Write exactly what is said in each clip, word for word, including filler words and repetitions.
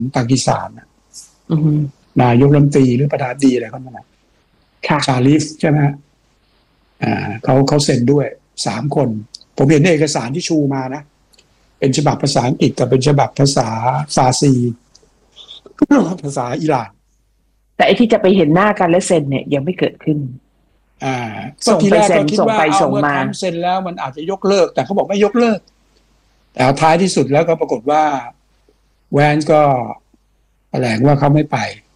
ปากีสถานนายกรัฐมนตรีหรือประธานดีอะไรก็นั่นแหละชาลิฟใช่ไหมอ่าเขาเขาเซ็นด้วยสามคนผมเห็นเอกสารที่ชูมานะเป็นฉบับภาษาอังกฤษกับเป็นฉบับภาษาฟาร์ซีภาษาอิหร่านแต่ไอ้ที่จะไปเห็นหน้ากันและเซ็นเนี่ยยังไม่เกิดขึ้นอ่าก็ทีแรกก็คิดว่าเอาเมื่อทำเซ็นแล้วมันอาจจะยกเลิกแต่เขาบอกไม่ยกเลิกแต่ท้ายที่สุดแล้วก็ปรากฏว่าแวนส์ก็แถลงว่าเขาไม่ไป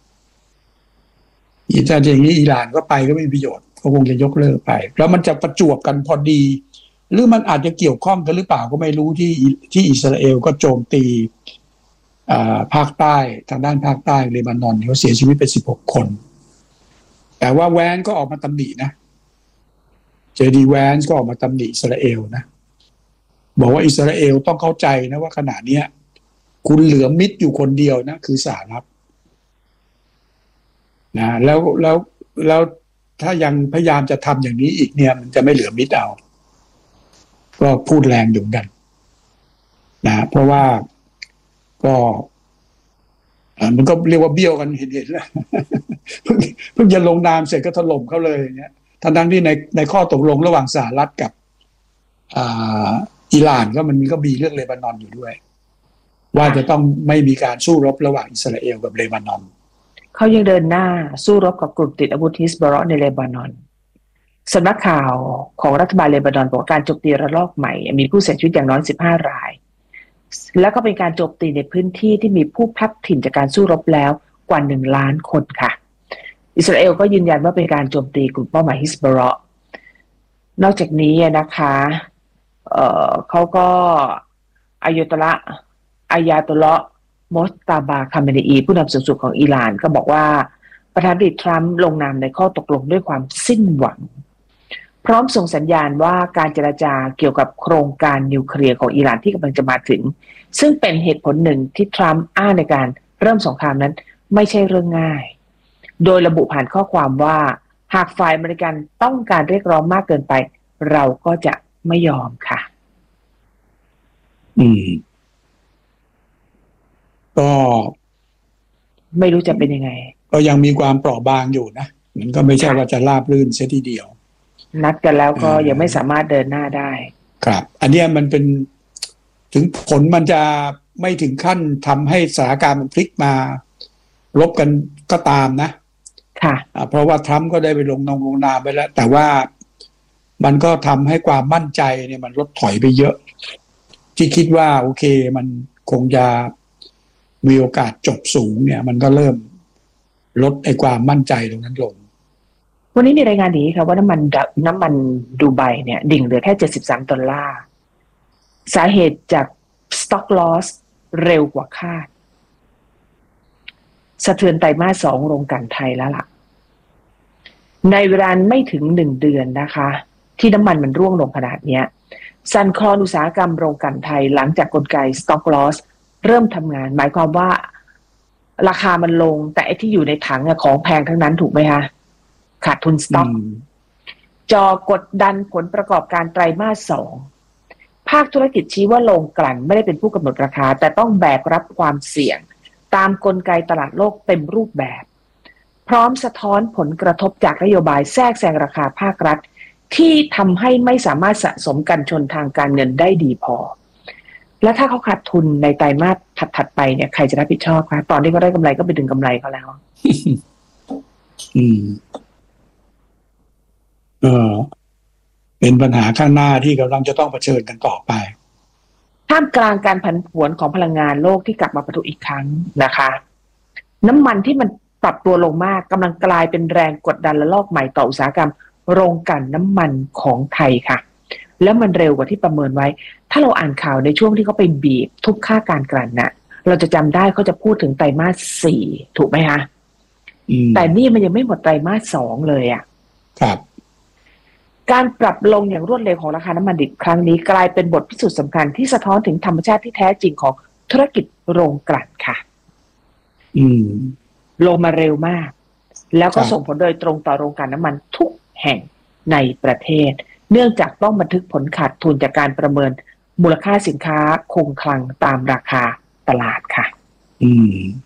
อีถ้าอย่างนี้อิหร่านก็ไปก็ไม่มีประโยชน์เขาคงจะยกเลิกไปแล้วมันจะประจวบกันพอดีหรือมันอาจจะเกี่ยวข้องกันหรือเปล่าก็ไม่รู้ที่ที่อิสราเอลก็โจมตีภาคใต้ทางด้านภาคใต้เลบานอนเขาเสียชีวิตไปสิบหกคนแต่ว่าแวนก็ออกมาตำหนินะเจดีแวนก็ออกมาตำหนิอิสราเอลนะบอกว่าอิสราเอลต้องเข้าใจนะว่าขณะนี้คุณเหลือมิตรอยู่คนเดียวนะคือสหรัฐนะแล้วแล้วแล้วถ้ายังพยายามจะทำอย่างนี้อีกเนี่ยมันจะไม่เหลือมิตรเอาก็พูดแรงอยู่กันนะเพราะว่าก็มันก็เรียกว่าเบี้ยวกันเห็นๆแล้วเพิ่งเพิ่งจะลงนามเสร็จก็ถล่มเขาเลยอย่างเงี้ยทั้งทั้งที่ในในข้อตกลงระหว่างสหรัฐกับอ่าอิหร่านก็มันก็มีเรื่องเลบานอนอยู่ด้วยว่าจะต้องไม่มีการสู้รบระหว่างอิสราเอลกับเลบานอนเขายังเดินหน้าสู้รบกับกลุ่มติดอาวุธฮิซบอลในเลบานอนสำนักข่าวของรัฐบาลเลบานอนบอกการโจมตีระลอกใหม่มีผู้เสียชีวิตอย่างน้อยสิบห้ารายแล้วก็เป็นการโจมตีในพื้นที่ที่มีผู้พลัดถิ่นจากการสู้รบแล้วกว่าหนึ่งล้านคนค่ะอิสราเอลก็ยืนยันว่าเป็นการโจมตีกลุ่มเป้าหมายฮิซบอลนอกจากนี้นะคะเอ่อเขาก็อายาตอละอายาตุลลอฮ์มอสตาบาคาเมเนอีผู้นำสูงสุดของอิหร่านก็บอกว่าประธานาธิบดีทรัมป์ลงนามในข้อตกลงด้วยความสิ้นหวังพร้อมส่งสัญญาณว่าการเจรจาเกี่ยวกับโครงการนิวเคลียร์ของอิหร่านที่กำลังจะมาถึงซึ่งเป็นเหตุผลหนึ่งที่ทรัมป์อ้างในการเริ่มสงครามนั้นไม่ใช่เรื่องง่ายโดยระบุผ่านข้อความว่าหากฝ่ายอเมริกันต้องการเรียกร้องมากเกินไปเราก็จะไม่ยอมค่ะอืมก็ไม่รู้จะเป็นยังไงก็ยังมีความเปราะบางอยู่นะมันก็ไม่ใช่ว่าจะราบรื่นเสียทีเดียวนัดกันแล้วก็ยังไม่สามารถเดินหน้าได้ครับอันนี้มันเป็นถึงผลมันจะไม่ถึงขั้นทำให้สถานการณ์มันพลิกมาลบกันก็ตามนะค่ะเพราะว่าทรัมป์ก็ได้ไปลงนงลงนามไปแล้วแต่ว่ามันก็ทำให้ความมั่นใจเนี่ยมันลดถอยไปเยอะที่คิดว่าโอเคมันคงจะมีโอกาสจบสูงเนี่ยมันก็เริ่มลดไอ้ความมั่นใจตรงนั้นลงวันนี้มีรายงานดีครับว่าน้ำมันน้ำมันดูไบเนี่ยดิ่งเหลือแค่เจ็ดสิบสามดอลลาร์สาเหตุจาก stock loss เร็วกว่าคาดสะเทือนไตรมาสสองโรงกลั่นไทยแล้วล่ะในเวลาไม่ถึงหนึ่งเดือนนะคะที่น้ำมันมันร่วงลงขนาดนี้สั่นคลอนอุตสาหกรรมโรงกลั่นไทยหลังจากกลไก stock loss เริ่มทำงานหมายความว่าราคามันลงแต่ไอ้ที่อยู่ในถังของแพงทั้งนั้นถูกไหมคะขาดทุนสต็อกจอกดดันผลประกอบการไตรมาสสองภาคธุรกิจชี้ว่าโรงกลั่นไม่ได้เป็นผู้กำหนดราคาแต่ต้องแบกรับความเสี่ยงตามกลไกตลาดโลกเต็มรูปแบบพร้อมสะท้อนผลกระทบจากนโยบายแทรกแซงราคาภาครัฐที่ทำให้ไม่สามารถสะสมกันชนทางการเงินได้ดีพอและถ้าเขาขาดทุนในไตรมาสถัดๆไปเนี่ยใครจะรับผิดชอบคะตอนที่เขาได้กำไรก็ไปดึงกำไรเขาแล้วอืมเออเป็นปัญหาข้างหน้าที่กำลังจะต้องเผชิญกันต่อไปท่ามกลางการผันผวนของพลังงานโลกที่กลับมาปะทุอีกครั้งนะคะน้ำมันที่มันปรับตัวลงมากกำลังกลายเป็นแรงกดดันระลอกใหม่ต่ออุตสาหกรรมโรงกลั่นน้ำมันของไทยค่ะแล้วมันเร็วกว่าที่ประเมินไว้ถ้าเราอ่านข่าวในช่วงที่เขาไปบีบทุบค่าการกลั่นน่ะเราจะจำได้เขาจะพูดถึงไตรมาสสี่ถูกไหมคะแต่นี่มันยังไม่หมดไตรมาสสองเลยอ่ะครับการปรับลงอย่างรวดเร็วของราคาน้ำมันดิบครั้งนี้กลายเป็นบทพิสูจน์สำคัญที่สะท้อนถึงธรรมชาติที่แท้จริงของธุรกิจโรงกลั่นค่ะอืมลงมาเร็วมากแล้วก็ส่งผลโดยตรงต่อโรงกลั่นน้ำมันทุกแห่งในประเทศเนื่องจากต้องบันทึกผลขาดทุนจากการประเมินมูลค่าสินค้าคงคลังตามราคาตลาดค่ะอืม